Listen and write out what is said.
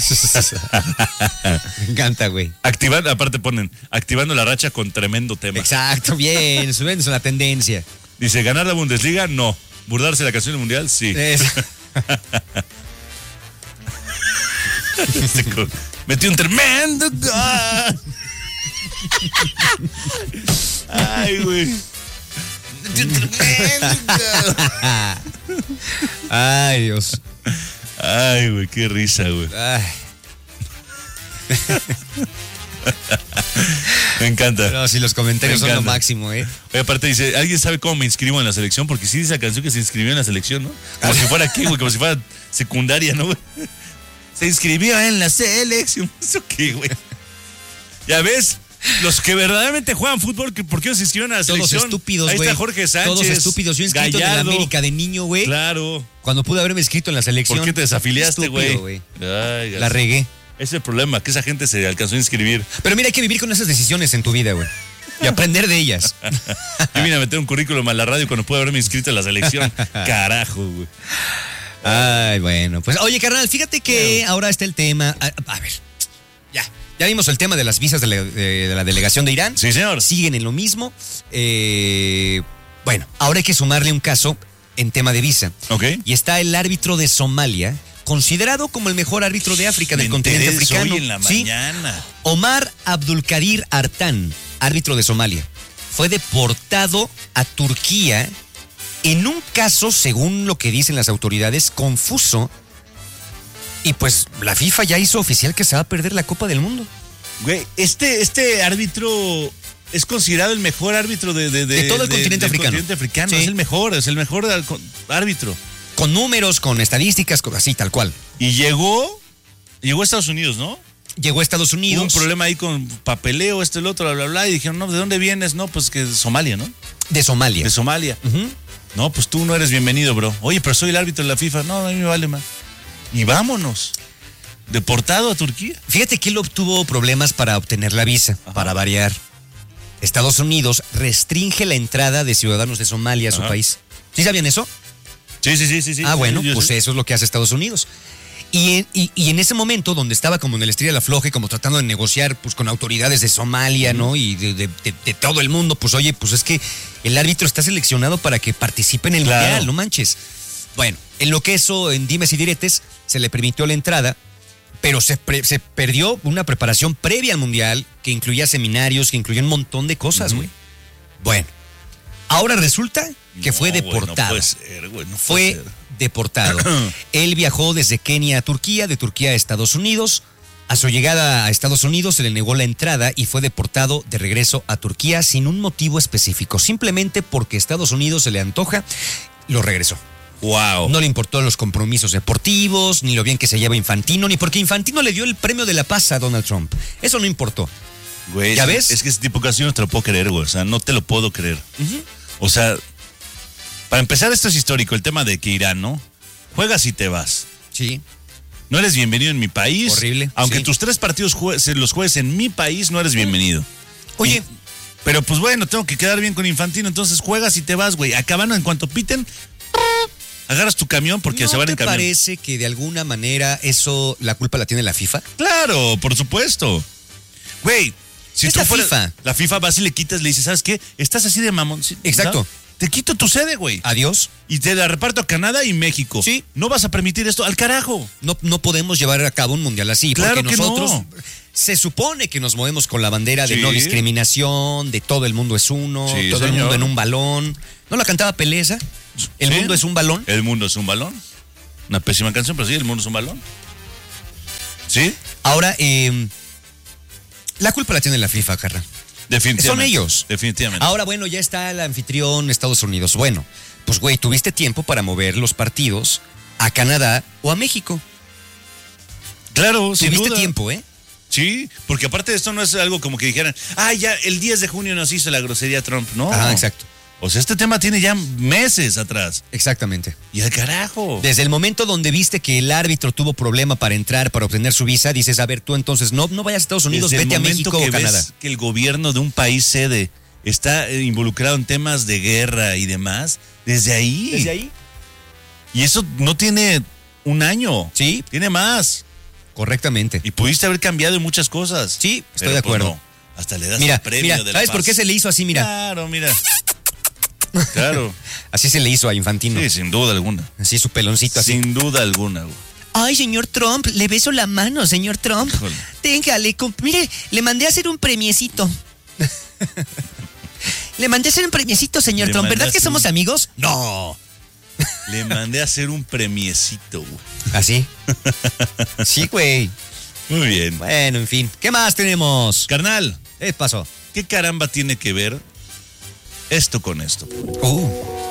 Me encanta, güey. Aparte ponen, activando la racha con tremendo tema. Exacto, bien, subiendo la tendencia. Dice, ¿ganar la Bundesliga? No. ¿Burdarse la canción del Mundial? Sí. Metió un tremendo gol. Ay, güey. Metió un tremendo gol. Ay, Dios. Ay, güey, qué risa, güey. Me encanta. No, si los comentarios son lo máximo, Oye, aparte dice, ¿alguien sabe cómo me inscribo en la selección? Porque sí dice esa canción que se inscribió en la selección, ¿no? Como si fuera aquí, güey, como si fuera secundaria, ¿no, güey? Se inscribió en la selección. ¿Eso qué, güey? Ya ves, los que verdaderamente juegan fútbol, ¿por qué no se inscribieron a la selección? Todos estúpidos, güey. Ahí está Jorge Sánchez. Todos estúpidos. Yo inscrito en la América de niño, güey. Claro. Cuando pude haberme inscrito en la selección. ¿Por qué te desafiliaste, güey? La regué. Ese es el problema, que esa gente se alcanzó a inscribir. Pero mira, hay que vivir con esas decisiones en tu vida, güey. Y aprender de ellas. Yo vine a meter un currículum a la radio cuando pude haberme inscrito en la selección. Carajo, güey. Ay, bueno. Pues, oye, carnal, fíjate que ahora está el tema. A ver, ya vimos el tema de las visas de la delegación de Irán. Sí, señor. Siguen en lo mismo. Bueno, ahora hay que sumarle un caso en tema de visa. Ok. Y está el árbitro de Somalia, considerado como el mejor árbitro de África, del continente africano. Hoy en la mañana. Omar Abdulkadir Artan, árbitro de Somalia, fue deportado a Turquía en un caso, según lo que dicen las autoridades, confuso. Y pues la FIFA ya hizo oficial que se va a perder la Copa del Mundo. Güey, este árbitro es considerado el mejor árbitro de todo el continente africano. Sí. Es el mejor árbitro. Con números, con estadísticas, así, tal cual. Y llegó a Estados Unidos, ¿no? Llegó a Estados Unidos. Hubo un problema ahí con papeleo, el otro, bla, bla, bla. Y dijeron, no, ¿de dónde vienes? No, pues que de Somalia, ¿no? De Somalia. Uh-huh. No, pues tú no eres bienvenido, bro. Oye, pero soy el árbitro de la FIFA. No, a mí me vale más. Y vámonos. Deportado a Turquía. Fíjate que él obtuvo problemas para obtener la visa, para variar. Estados Unidos restringe la entrada de ciudadanos de Somalia a su país. ¿Sí sabían eso? Sí. Ah, bueno, sí, pues eso es lo que hace Estados Unidos. Y en ese momento, donde estaba como en el estrella de la floja y como tratando de negociar pues con autoridades de Somalia, ¿no? Y de todo el mundo, pues oye, pues es que el árbitro está seleccionado para que participe en el Mundial, no manches. Bueno, en lo que eso, en dimes y diretes, se le permitió la entrada, pero se perdió una preparación previa al Mundial que incluía seminarios, que incluía un montón de cosas, güey. Bueno, ahora resulta que fue deportado. Güey, no puede ser, güey, no fue puede ser. Deportado. Él viajó desde Kenia a Turquía, de Turquía a Estados Unidos. A su llegada a Estados Unidos se le negó la entrada y fue deportado de regreso a Turquía sin un motivo específico, simplemente porque Estados Unidos se le antoja, lo regresó. Wow. No le importó los compromisos deportivos, ni lo bien que se lleva Infantino, ni porque Infantino le dio el premio de la paz a Donald Trump. Eso no importó. Güey, ¿Ya ves? Es que ese tipo de cosas yo no te lo puedo creer, güey. O sea, no te lo puedo creer. Uh-huh. O sea, para empezar, esto es histórico, el tema de que Irán, ¿no? Juegas y te vas. Sí. No eres bienvenido en mi país. Horrible. Aunque sí. tus 3 partidos los juegues en mi país, no eres bienvenido. Oye. Pero pues bueno, tengo que quedar bien con Infantino, entonces juegas y te vas, güey. Acabando en cuanto piten, agarras tu camión porque se van en camión. ¿No te parece que de alguna manera eso, la culpa la tiene la FIFA? Claro, por supuesto. Güey, si tú fueras FIFA. La FIFA vas y le quitas, le dices, ¿sabes qué? Estás así de mamón. Exacto. ¿No? Te quito tu sede, güey. Adiós. Y te la reparto a Canadá y México. Sí. No vas a permitir esto, al carajo. No podemos llevar a cabo un mundial así. Claro porque que nosotros no. Se supone que nos movemos con la bandera de Sí. no discriminación, de todo el mundo es uno, Sí, todo señor. el mundo en un balón. ¿No la cantaba Pelé esa? ¿El Sí. mundo es un balón? El mundo es un balón. Una pésima canción, pero sí, el mundo es un balón. ¿Sí? Ahora, la culpa la tiene la FIFA, carnal. Definitivamente. Son ellos. Definitivamente. Ahora, bueno, ya está el anfitrión Estados Unidos. Bueno, pues güey, tuviste tiempo para mover los partidos a Canadá o a México. Claro, sin Tuviste duda. tiempo, ¿eh? Sí, porque aparte de esto no es algo como que dijeran, ya el 10 de junio nos hizo la grosería Trump, ¿no? Ajá, exacto. O sea, este tema tiene ya meses atrás. Exactamente. Y al carajo. Desde el momento donde viste que el árbitro tuvo problema para entrar, para obtener su visa, dices, a ver, tú entonces no vayas a Estados Unidos, Desde vete a el momento México que o Canadá. ves que el gobierno de un país sede está involucrado en temas de guerra y demás, desde ahí. Desde ahí. Y eso no tiene un año. Sí. Tiene más. Correctamente. Y pudiste haber cambiado en muchas cosas. Sí, estoy Pero, de pues, acuerdo. no. Hasta le das Mira, el premio mira, de la ¿sabes paz. por qué se le hizo así? Mira, Claro, mira. Claro. así se le hizo a Infantino. Sí, sin duda alguna. Así su peloncito así. Sin duda alguna, güey. Ay, señor Trump, le beso la mano, señor Trump. Híjole. Téngale, mire, le mandé a hacer un premiecito. Le mandé a hacer un premiecito, señor Le Trump. ¿Verdad que mandaste somos un- amigos? No. Le mandé a hacer un premiecito, güey. ¿Así? Sí, güey. Muy bien. Bueno, en fin. ¿Qué más tenemos? Carnal, ¿Qué pasó? ¿qué caramba tiene que ver esto con esto?